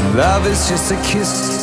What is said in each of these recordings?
Love is just a kiss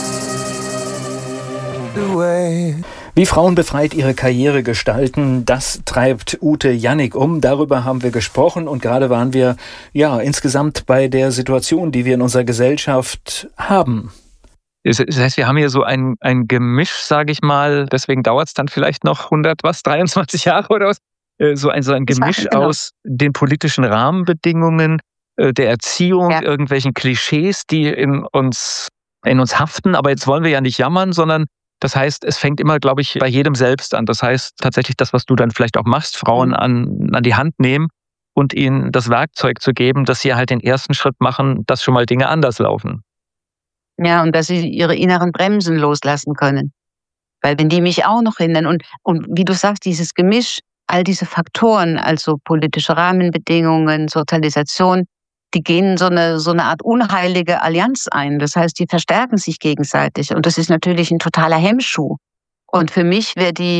away. Wie Frauen befreit ihre Karriere gestalten, das treibt Ute Jannik um. Darüber haben wir gesprochen und gerade waren wir insgesamt bei der Situation, die wir in unserer Gesellschaft haben. Das heißt, wir haben hier so ein Gemisch, sage ich mal, deswegen dauert es dann vielleicht noch 23 Jahre oder was, so ein Gemisch aus den politischen Rahmenbedingungen, der Erziehung, irgendwelchen Klischees, die in uns haften. Aber jetzt wollen wir ja nicht jammern, sondern das heißt, es fängt immer, glaube ich, bei jedem selbst an. Das heißt tatsächlich das, was du dann vielleicht auch machst, Frauen an die Hand nehmen und ihnen das Werkzeug zu geben, dass sie halt den ersten Schritt machen, dass schon mal Dinge anders laufen. Ja, und dass sie ihre inneren Bremsen loslassen können. Weil wenn die mich auch noch hindern und wie du sagst, dieses Gemisch, all diese Faktoren, also politische Rahmenbedingungen, Sozialisation, die gehen so eine Art unheilige Allianz ein. Das heißt, die verstärken sich gegenseitig. Und das ist natürlich ein totaler Hemmschuh. Und für mich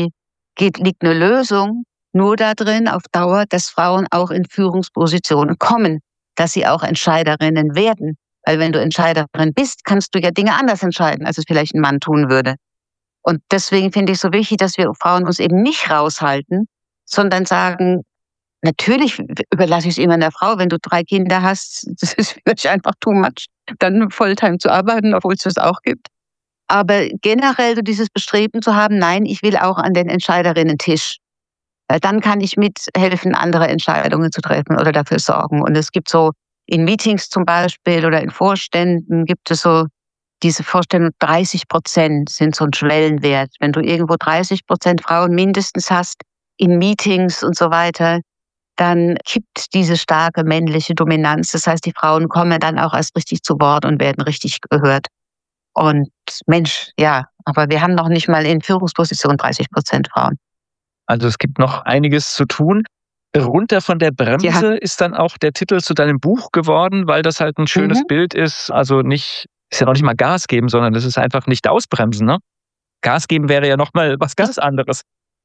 liegt eine Lösung nur darin, auf Dauer, dass Frauen auch in Führungspositionen kommen, dass sie auch Entscheiderinnen werden. Weil wenn du Entscheiderin bist, kannst du ja Dinge anders entscheiden, als es vielleicht ein Mann tun würde. Und deswegen finde ich es so wichtig, dass wir Frauen uns eben nicht raushalten, sondern sagen, natürlich überlasse ich es immer der Frau, wenn du 3 Kinder hast, das ist vielleicht einfach too much, dann Volltime zu arbeiten, obwohl es das auch gibt. Aber generell so dieses Bestreben zu haben, nein, ich will auch an den Entscheiderinnen-Tisch. Weil dann kann ich mithelfen, andere Entscheidungen zu treffen oder dafür sorgen. Und es gibt so in Meetings zum Beispiel oder in Vorständen gibt es so diese Vorstellung, 30% sind so ein Schwellenwert. Wenn du irgendwo 30% Frauen mindestens hast in Meetings und so weiter, dann kippt diese starke männliche Dominanz. Das heißt, die Frauen kommen dann auch erst richtig zu Wort und werden richtig gehört. Und Mensch, ja, aber wir haben noch nicht mal in Führungspositionen 30% Frauen. Also es gibt noch einiges zu tun. Runter von der Bremse ist dann auch der Titel zu deinem Buch geworden, weil das halt ein schönes Bild ist. Also ist ja noch nicht mal Gas geben, sondern es ist einfach nicht ausbremsen, ne? Gas geben wäre ja noch mal was ganz anderes.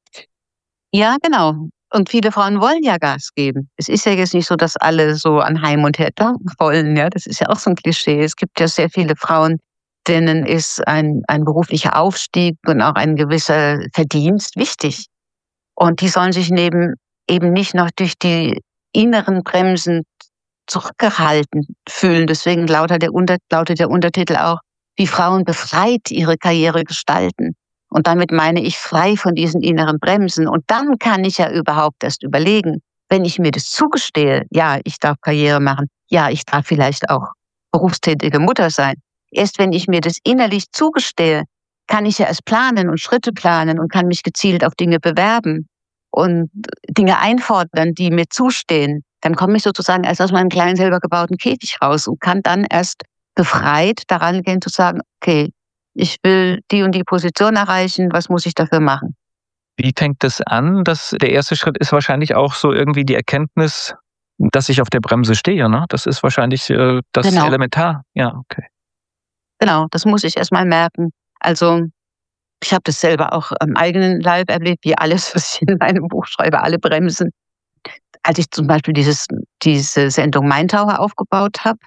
Ja, genau. Und viele Frauen wollen ja Gas geben. Es ist ja jetzt nicht so, dass alle so an Heim und Herd wollen. Ja, das ist ja auch so ein Klischee. Es gibt ja sehr viele Frauen, denen ist ein beruflicher Aufstieg und auch ein gewisser Verdienst wichtig. Und die sollen sich eben nicht noch durch die inneren Bremsen zurückgehalten fühlen. Deswegen lautet der Untertitel auch, wie Frauen befreit ihre Karriere gestalten. Und damit meine ich frei von diesen inneren Bremsen. Und dann kann ich ja überhaupt erst überlegen, wenn ich mir das zugestehe, ja, ich darf Karriere machen, ja, ich darf vielleicht auch berufstätige Mutter sein. Erst wenn ich mir das innerlich zugestehe, kann ich ja erst planen und Schritte planen und kann mich gezielt auf Dinge bewerben und Dinge einfordern, die mir zustehen. Dann komme ich sozusagen erst aus meinem kleinen, selber gebauten Käfig raus und kann dann erst befreit daran gehen zu sagen, okay, ich will die und die Position erreichen, was muss ich dafür machen? Wie fängt das an? Der erste Schritt ist wahrscheinlich auch so irgendwie die Erkenntnis, dass ich auf der Bremse stehe, ne? Das ist wahrscheinlich das Elementar. Ja, okay. Genau, das muss ich erstmal merken. Also ich habe das selber auch am eigenen Leib erlebt, wie alles, was ich in meinem Buch schreibe, alle Bremsen. Als ich zum Beispiel diese Sendung Maintaucher aufgebaut habe,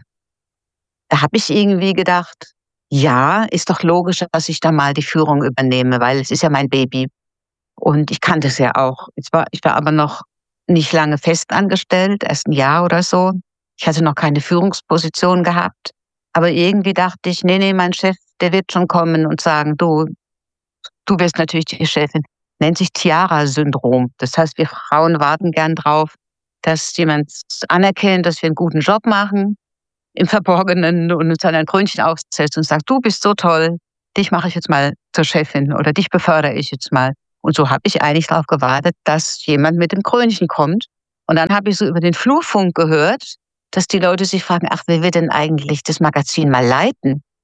da habe ich irgendwie gedacht, ja, ist doch logisch, dass ich da mal die Führung übernehme, weil es ist ja mein Baby. Und ich kannte es ja auch. Ich war aber noch nicht lange festangestellt, erst ein Jahr oder so. Ich hatte noch keine Führungsposition gehabt. Aber irgendwie dachte ich, nee, mein Chef, der wird schon kommen und sagen, du wirst natürlich die Chefin. Nennt sich Tiara-Syndrom. Das heißt, wir Frauen warten gern drauf, dass jemand anerkennt, dass wir einen guten Job machen, im Verborgenen und uns dann ein Krönchen aufsetzt und sagt, du bist so toll, dich mache ich jetzt mal zur Chefin oder dich befördere ich jetzt mal. Und so habe ich eigentlich darauf gewartet, dass jemand mit dem Krönchen kommt. Und dann habe ich so über den Flurfunk gehört, dass die Leute sich fragen, ach, wer wird denn eigentlich das Magazin mal leiten?